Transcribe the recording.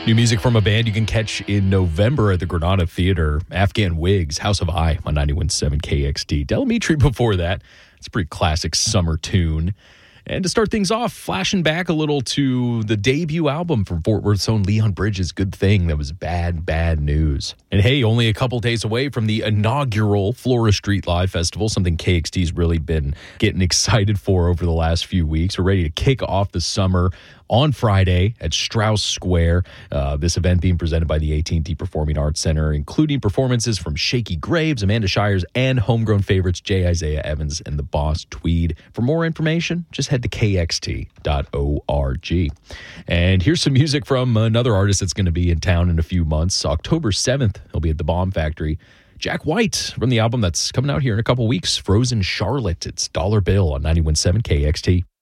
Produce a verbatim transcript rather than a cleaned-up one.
New music from a band you can catch in November at the Granada Theater. Afghan Wigs, House of I on ninety-one point seven K X T. Delamitri before that. It's a pretty classic summer tune. And to start things off, flashing back a little to the debut album from Fort Worth's own Leon Bridges, Good Thing. That was bad, bad news. And hey, only a couple days away from the inaugural Flora Street Live Festival, something K X T's really been getting excited for over the last few weeks. We're ready to kick off the summer on Friday at Strauss Square. Uh, this event being presented by the A T and T Performing Arts Center, including performances from Shaky Graves, Amanda Shires, and homegrown favorites J. Isaiah Evans and the Boss Tweed. For more information, just head to K X T dot org. And here's some music from another artist that's going to be in town in a few months. October seventh, he'll be at the Bomb Factory. Jack White from the album that's coming out here in a couple weeks, Frozen Charlotte. It's Dollar Bill on ninety-one point seven K X T.